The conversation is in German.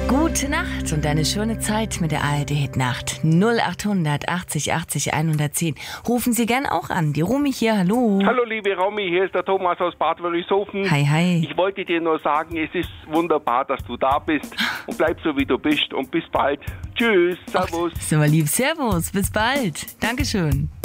Gute Nacht und eine schöne Zeit mit der ARD-Hit-Nacht. 0800 80 80 110. Rufen Sie gern auch an. Die Romy hier, hallo. Hallo liebe Romy, hier ist der Thomas aus Bad Wörishofen. Hi, hi. Ich wollte dir nur sagen, es ist wunderbar, dass du da bist und bleib so wie du bist und bis bald. Tschüss, servus. So lieb, servus, bis bald. Dankeschön.